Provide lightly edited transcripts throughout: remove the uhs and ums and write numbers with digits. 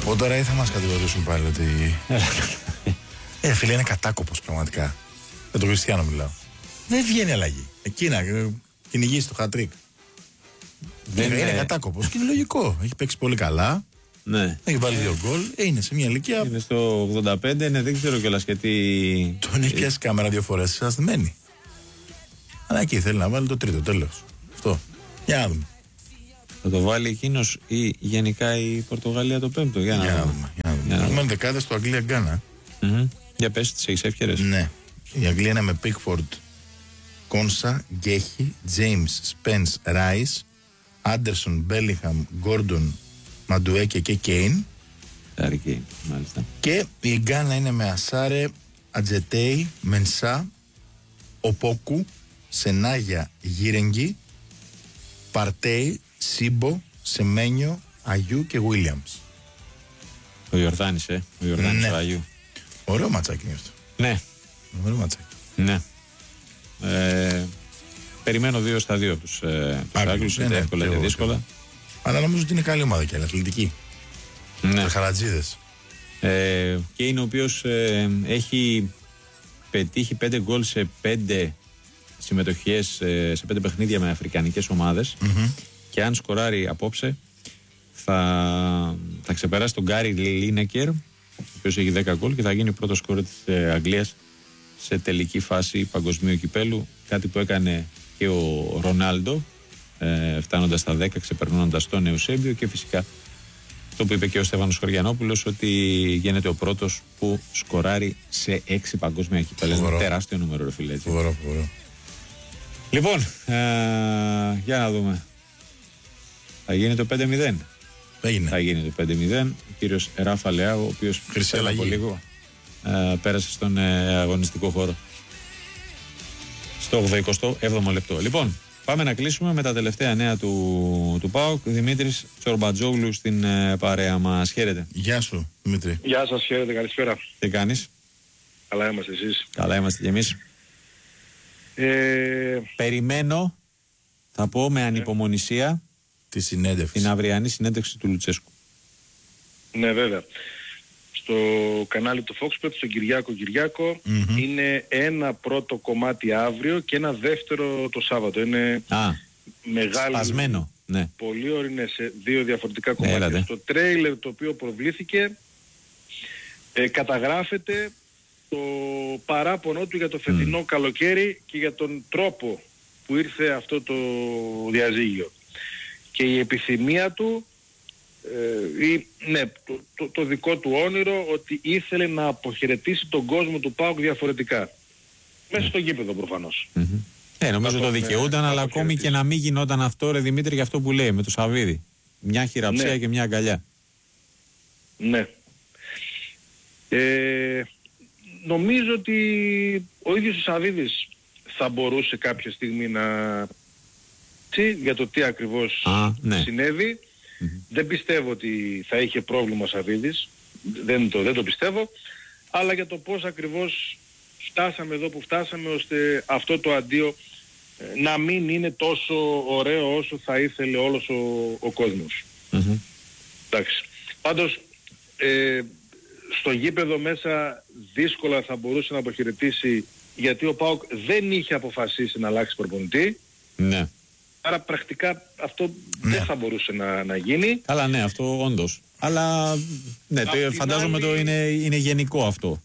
Λοιπόν, τώρα ή θα μας κατηγορήσουν πάλι ότι. Φίλε, είναι κατάκοπος πραγματικά. Για τον Κριστιάνο μιλάω. Δεν βγαίνει αλλαγή. Εκείνα, κυνηγήσει το χατρίκ. Είναι κατάκοπος και είναι λογικό. Έχει παίξει πολύ καλά. Ναι. Έχει βάλει 2 γκολ. Είναι σε μια ηλικία. Είναι στο 85, ναι, δεν ξέρω κιόλας γιατί. Τον έχει πιάσει κάμερα 2 φορές. Σας μένει. Αλλά εκεί θέλει να βάλει το τρίτο, τέλος. Αυτό. Για να δούμε. Θα το βάλει εκείνος ή γενικά η Πορτογαλία το 5ο. Για να δούμε. Έχουμε δεκάδες στο Αγγλία-Γκάνα. Για πες, τις έχεις εύκαιρες. Ναι. Η Αγγλία είναι με Πίκφορντ, Κόνσα, Γκέχι, Τζέιμς, Σπένς, Ράις, Άντερσον, Μπέλιχαμ, Γκόρντον, Μαντουέκε και Κέιν. Κέιν, μάλιστα. Και η Γκάνα είναι με Ασάρε, Ατζετέι, Μενσά, Οπόκου, Σενάγια, Γύρεγγι, Παρτέι, Σίμπο, Σεμένιο, Αγιού και Βίλιαμς. Ο Ιορδάνης, ο Ιορδάνης, ο Αγιού. Ωραίο ματσάκι είναι αυτό. Ναι. Ωραίο ματσάκι. Ναι. Περιμένω 2 στα 2 τους Άγγλους, είτε εύκολα είτε δύσκολα. Αλλά νομίζω ότι είναι καλή ομάδα και αθλητική. Ναι. Χαρατζίδες. Και είναι ο οποίος έχει πετύχει 5 γκολ σε 5 συμμετοχές, σε 5 παιχνίδια με αφρικανικές ομάδες. Και αν σκοράρει απόψε θα ξεπεράσει τον Γκάρι Λίνεκερ, ο οποίος έχει 10 γκολ και θα γίνει πρώτο σκόρερ της Αγγλίας σε τελική φάση παγκοσμίου κυπέλου, κάτι που έκανε και ο Ρονάλντο, φτάνοντας στα 10, ξεπερνώντας τον Εουσέμπιο, και φυσικά το που είπε και ο Στέφανος Χωριανόπουλος, ότι γίνεται ο πρώτος που σκοράρει σε 6 παγκόσμια κυπέλα. Είναι τεράστιο νούμερο, ρε φίλε. Φοβερό. Λοιπόν, για να δούμε. Θα γίνει το 5-0. Θα γίνει το 5-0. Ο κύριος Ράφα Λεάου, ο οποίος πριν από λίγο πέρασε στον αγωνιστικό χώρο στο 87ο λεπτό. Λοιπόν, πάμε να κλείσουμε με τα τελευταία νέα του ΠΑΟΚ. Δημήτρης Τσορμπατζόγλου στην παρέα μας. Χαίρετε. Γεια σου, Δημήτρη. Γεια σας, χαίρετε, καλησπέρα. Τι κάνεις? Καλά είμαστε, εσείς? Καλά είμαστε κι εμείς. Περιμένω, θα πω με ανυπομονησία, τη συνέντευξη. την αυριανή συνέντευξη του Λουτσέσκου. Ναι, βέβαια. Στο κανάλι του Foxpet, στον Κυριάκο, είναι ένα πρώτο κομμάτι αύριο και ένα δεύτερο το Σάββατο. Είναι μεγάλο. Σπασμένο, ναι. Πολύ ωραίο, είναι σε 2 διαφορετικά κομμάτια. Στο τρέιλερ το οποίο προβλήθηκε καταγράφεται το παράπονο του για το φετινό καλοκαίρι και για τον τρόπο που ήρθε αυτό το διαζύγιο. Και η επιθυμία του, το δικό του όνειρο, ότι ήθελε να αποχαιρετήσει τον κόσμο του ΠΑΟΚ διαφορετικά. Μέσα στο γήπεδο προφανώς. Νομίζω το δικαιούνταν, αλλά ακόμη και να μην γινόταν αυτό, ρε Δημήτρη, για αυτό που λέει με το Σαββίδι. Μια χειραψία και μια αγκαλιά. Ναι. Νομίζω ότι ο ίδιος ο Σαββίδης θα μπορούσε κάποια στιγμή να για το τι ακριβώς συνέβη. Δεν πιστεύω ότι θα είχε πρόβλημα ο Σαββίδης, δεν το πιστεύω, αλλά για το πώς ακριβώς φτάσαμε εδώ που φτάσαμε, ώστε αυτό το αντίο να μην είναι τόσο ωραίο όσο θα ήθελε όλος ο κόσμος. Εντάξει. Πάντως στο γήπεδο μέσα δύσκολα θα μπορούσε να αποχαιρετήσει, γιατί ο ΠΑΟΚ δεν είχε αποφασίσει να αλλάξει προπονητή. Ναι. Άρα πρακτικά αυτό δεν θα μπορούσε να γίνει. Καλά, ναι, αυτό όντως. Αλλά ναι, φαντάζομαι είναι γενικό αυτό.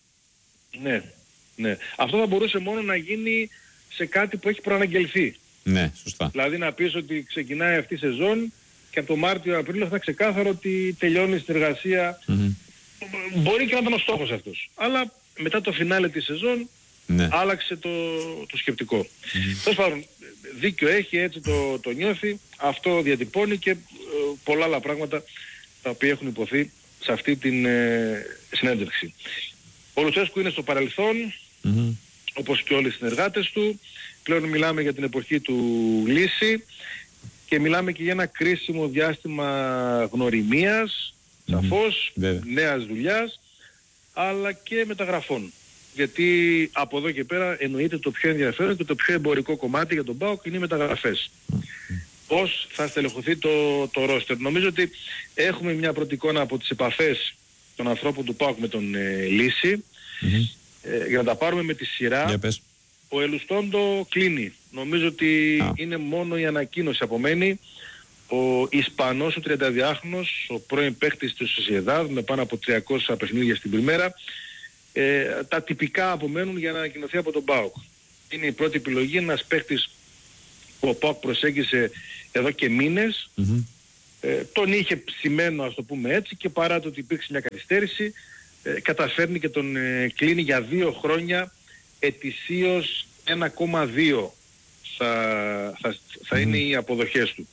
Ναι. Αυτό θα μπορούσε μόνο να γίνει σε κάτι που έχει προαναγγελθεί. Ναι, σωστά. Δηλαδή να πεις ότι ξεκινάει αυτή η σεζόν και από το Μάρτιο-Απρίλιο θα ξεκάθαρο ότι τελειώνει η συνεργασία. Μπορεί και να ήταν ο στόχος αυτός. Αλλά μετά το φινάλε της σεζόν άλλαξε το σκεπτικό. Τέλος πάντων, δίκιο έχει, έτσι το νιώθει, αυτό διατυπώνει και πολλά άλλα πράγματα τα οποία έχουν υποθεί σε αυτή την συνέντευξη. Ο Λουτσέσκου είναι στο παρελθόν, όπως και όλοι οι συνεργάτες του. Πλέον μιλάμε για την εποχή του Λύση και μιλάμε και για ένα κρίσιμο διάστημα γνωριμίας, σαφώς, νέας δουλειάς, αλλά και μεταγραφών. Γιατί από εδώ και πέρα εννοείται το πιο ενδιαφέρον και το πιο εμπορικό κομμάτι για τον ΠΑΟΚ είναι οι μεταγραφές. πώς θα στελεχωθεί το ρόστερ. Νομίζω ότι έχουμε μια πρώτη εικόνα από τις επαφές των ανθρώπων του ΠΑΟΚ με τον Λύση. Για να τα πάρουμε με τη σειρά. Ο Ελουστόντο κλείνει. Νομίζω ότι είναι μόνο η ανακοίνωση απομένει. Ο Ισπανός, ο 32χρονος, ο πρώην παίκτης της Σοσιεδάδ με πάνω από 300 παιχνίδια στην πριμέρα, τα τυπικά απομένουν για να ανακοινωθεί από τον ΠΑΟΚ. Είναι η πρώτη επιλογή, ένας παίκτης που ο ΠΑΟΚ προσέγγισε εδώ και μήνες. Τον είχε ψημένο, ας το πούμε έτσι, και παρά το ότι υπήρξε μια καθυστέρηση, καταφέρνει και τον κλείνει για 2 χρόνια, ετησίως 1,2 θα είναι οι αποδοχές του.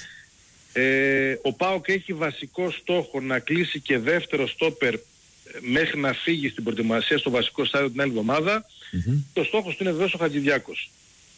Ο ΠΑΟΚ έχει βασικό στόχο να κλείσει και δεύτερο στόπερ μέχρι να φύγει στην προετοιμασία στο βασικό στάδιο την άλλη εβδομάδα. Το στόχος του είναι βεβαίως ο Χατζηδιάκος.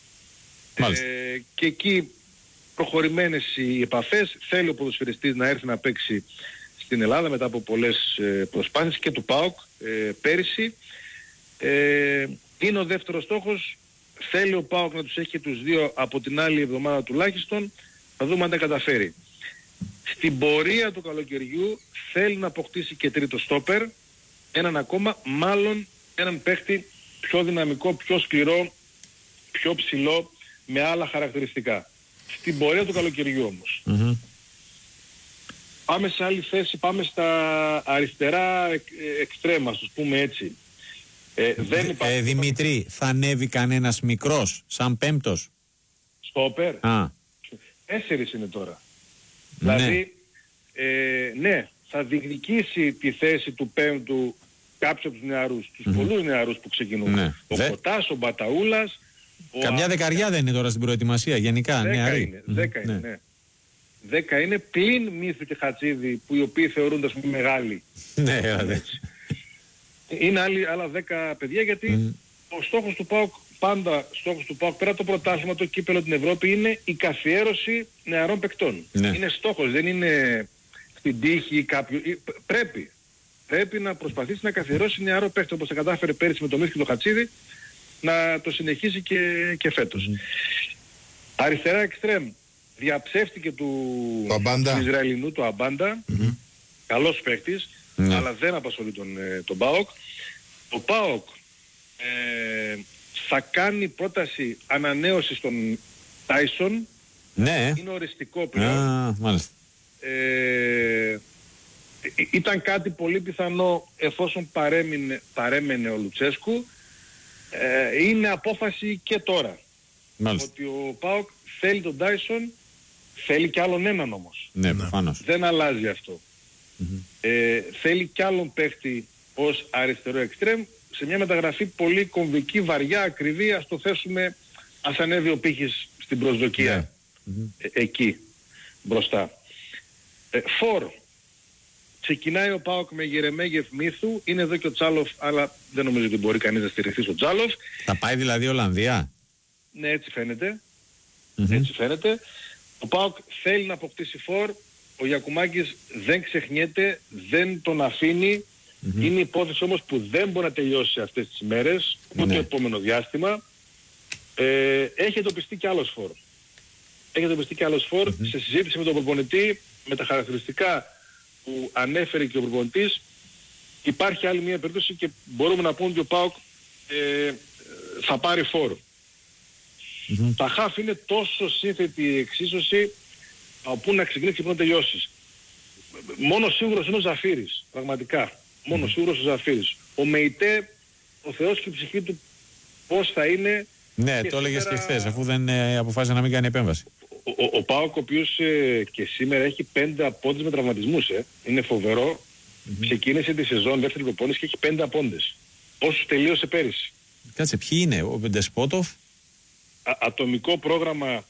Και εκεί προχωρημένες οι επαφές, θέλει ο ποδοσφαιριστής να έρθει να παίξει στην Ελλάδα μετά από πολλές προσπάθειες και του ΠΑΟΚ πέρυσι. Είναι ο δεύτερος στόχος, θέλει ο ΠΑΟΚ να τους έχει τους δύο από την άλλη εβδομάδα τουλάχιστον, θα δούμε αν τα καταφέρει. Στην πορεία του καλοκαιριού θέλει να αποκτήσει και τρίτο στόπερ, έναν ακόμα, μάλλον έναν παίχτη πιο δυναμικό, πιο σκληρό, πιο ψηλό, με άλλα χαρακτηριστικά. Στην πορεία του καλοκαιριού όμως. Πάμε σε άλλη θέση, πάμε στα αριστερά εξτρέμα, ας πούμε έτσι. Δεν υπάρχει... Δημήτρη, θα ανέβει κανένας μικρός, σαν πέμπτος? Στόπερ. 4 είναι τώρα. Ναι. Δηλαδή, ναι, θα διεκδικήσει τη θέση του πέμπτου κάποιους από τους νεαρούς, τους πολλούς νεαρούς που ξεκινούν. Ναι. Ο Κοτάς, ο Μπαταούλας. Καμιά δεκαριά δεν είναι τώρα στην προετοιμασία, γενικά, 10 νεαροί. είναι, 10 είναι, ναι. 10 είναι πλην Μύθου και Χατζίδη, που οι οποίοι θεωρούνται ας πούμε μεγάλοι. Ναι, είναι άλλα 10 παιδιά, γιατί ο στόχος του ΠΑΟΚ, πάντα στόχος του ΠΑΟΚ, πέρα το πρωτάθλημα, το κύπελλο, την Ευρώπη, είναι η καθιέρωση νεαρών παικτών. Ναι. Είναι στόχος, δεν είναι στην τύχη κάποιου. Πρέπει να προσπαθήσει να καθιερώσει νεαρό παίκτη, όπως τα κατάφερε πέρυσι με το Μύθου και το Χατσίδη, να το συνεχίσει και φέτος. Αριστερά εξτρέμ, διαψεύτηκε του Ισραηλινού, του Αμπάντα, καλός παίκτης, αλλά δεν απασχολεί τον ΠΑΟΚ. Ο ΠΑΟΚ θα κάνει πρόταση ανανέωσης στον Τάισον. Ναι. Είναι οριστικό πλέον. Μάλιστα. Ήταν κάτι πολύ πιθανό εφόσον παρέμενε ο Λουτσέσκου. Είναι απόφαση και τώρα. Μάλιστα. Ότι ο ΠΑΟΚ θέλει τον Τάισον, θέλει κι άλλον έναν όμως. Ναι, προφανώς. Δεν αλλάζει αυτό. Θέλει κι άλλον παίχτη ως αριστερό εξτρέμ, σε μια μεταγραφή πολύ κομβική, βαριά, ακριβή, ας το θέσουμε, ας ανέβει ο πύχης στην προσδοκία. Εκεί, μπροστά. Φορ. Ξεκινάει ο ΠΑΟΚ με Γερεμέγεφ Μύθου, είναι εδώ και ο Τσάλοφ, αλλά δεν νομίζω ότι μπορεί κανείς να στηριχθεί στο Τσάλοφ. Θα πάει δηλαδή Ολλανδία? Ναι, έτσι φαίνεται. Έτσι φαίνεται. Ο ΠΑΟΚ θέλει να αποκτήσει φορ. Ο Γιακουμάκης δεν ξεχνιέται, δεν τον αφήνει. Είναι υπόθεση όμως που δεν μπορεί να τελειώσει αυτές τις ημέρες, ούτε το επόμενο διάστημα. Έχει εντοπιστεί κι άλλος φορ. Σε συζήτηση με τον προπονητή, με τα χαρακτηριστικά που ανέφερε και ο προπονητής, υπάρχει άλλη μια περίπτωση και μπορούμε να πούμε ότι ο ΠΑΟΚ θα πάρει φορ. Τα χαφ είναι τόσο σύνθετη η εξίσωση, όπου να ξεκινήσει και να τελειώσεις. Μόνο σίγουρος είναι ο Ζαφύρης, πραγματικά. Μόνο σίγουρος ο Ζαφύρης. Ο Μεϊτέ, ο Θεός και η ψυχή του πώς θα είναι. Ναι, το έλεγες και χθες, αφού δεν αποφάσισε να μην κάνει επέμβαση. Ο ΠΑΟΚ, ο οποίος και σήμερα έχει 5 απόντες με τραυματισμούς. Είναι φοβερό. Ξεκίνησε τη σεζόν δεύτερη προπόνηση και έχει 5 απόντες. Όσους τελείωσε πέρυσι. Κάτσε, ποιοι είναι, ο Ντεσπότοφ? Ατομικό πρόγραμμα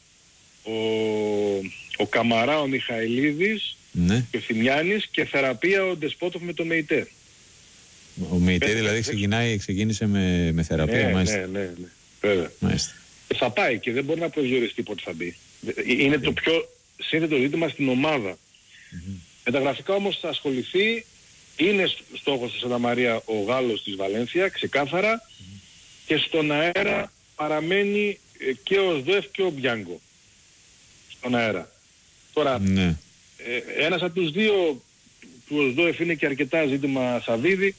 ο Καμαρά, ο Μιχαηλίδης, και ο Θημιάνης, και θεραπεία ο Ντεσπότοφ με το Μεϊτέ. Ο Μεϊτέ δηλαδή ξεκίνησε με θεραπεία, μάλιστα. Ναι. Βέβαια. Θα πάει και δεν μπορεί να προσδιοριστεί πότε θα μπει. Είναι το πιο σύνθετο ζήτημα στην ομάδα. Μεταγραφικά όμως θα ασχοληθεί, είναι στόχος του Σαντα Μαρία ο Γάλλος της Βαλένθια, ξεκάθαρα, και στον αέρα παραμένει και ο Σδοεφ και ο Μπιάνγκο. στον αέρα. Τώρα, ναι. Ένας από τους δύο, του Οσδόεφ είναι και αρκετά ζήτημα Σαββίδη,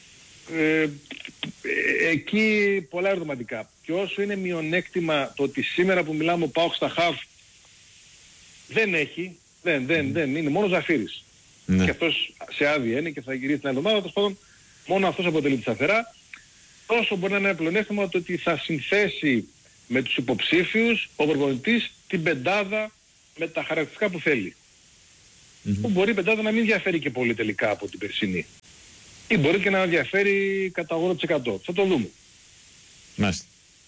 εκεί πολλά ερωτηματικά. Και όσο είναι μειονέκτημα το ότι σήμερα που μιλάμε ο ΠΑΟΚ στα χαφ δεν έχει, δεν είναι μόνο Ζαφύρης. Ναι. Και αυτός σε άδεια είναι και θα γυρίσει την άλλη εβδομάδα, τέλος πάντων μόνο αυτός αποτελεί τη σταθερά. Τόσο μπορεί να είναι ένα πλεονέκτημα το ότι θα συνθέσει με τους υποψήφιους ο προπονητής την πεντάδα με τα χαρακτηριστικά που θέλει. Που μπορεί η πεντάδα να μην διαφέρει και πολύ τελικά από την περσινή. Ή μπορεί και να διαφέρει κατά 80%. Θα το δούμε. Μάλιστα.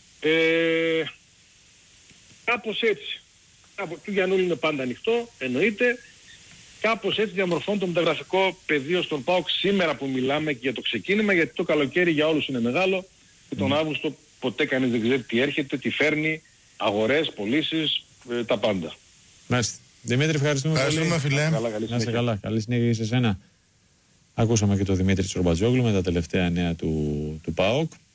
Κάπως έτσι. Του Γιαννούλη είναι πάντα ανοιχτό, εννοείται. Κάπως έτσι διαμορφώνει το μεταγραφικό πεδίο στον ΠΑΟΚ σήμερα που μιλάμε και για το ξεκίνημα, γιατί το καλοκαίρι για όλους είναι μεγάλο και τον Αύγουστο ποτέ κανείς δεν ξέρει τι έρχεται, τι φέρνει, αγορές, πωλήσεις, τα πάντα. Μάλιστα. Δημήτρη, ευχαριστούμε πολύ. Φίλε. Να είσαι καλά. Καλή συνέχεια και σε σένα. Ακούσαμε και τον Δημήτρη Τσορμπατζόγλου με τα τελευταία νέα του ΠΑΟΚ.